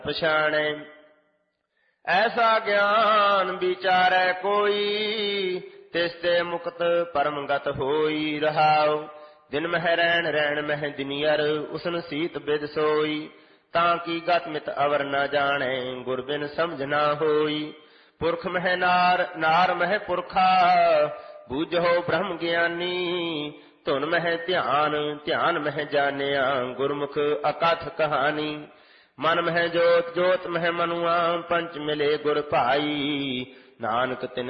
ਪਛਾਣੈ। ਐਸਾ ਗਿਆਨ ਵਿਚਾਰੈ ਕੋਈ, ਤਿਸ ਤੇ ਮੁਕਤ ਪਰਮਗਤ ਹੋਈ। ਰਹਾਉ ਦਿਨ ਮਹਿ ਰੈਣ ਰੈਣ ਮਹਿ ਦਿਨੀਅਰ, ਉਸਨ ਸੀਤ ਬਿਦ ਸੋਈ। ਤਾਂ ਕੀ ਗਤ ਮਿਤ ਅਵਰ ਨ ਜਾਣੈ, ਗੁਰ ਬਿਨ ਸਮਝ ਨਾ ਹੋਈ। ਪੁਰਖ ਮਹਿ ਨਾਰ ਨਾਰ ਮਹਿ ਪੁਰਖਾ, ਬੂਝੋ ਬ੍ਰਹਮ ਗਿਆਨੀ। ਧੁਨ ਮਹਿ ਧਿਆਨ ਧਿਆਨ ਮਹਿ ਜਾਣਿਆ, ਗੁਰਮੁਖ ਅਕਥ ਕਹਾਣੀ। ਮਨ ਮਹਿ ਜੋਤ ਜੋਤ ਮਹਿ ਮਨੁਆ, ਪੰਚ ਮਿਲੇ ਗੁਰ ਭਾਈ। ਨਾਨਕ ਤਿਨ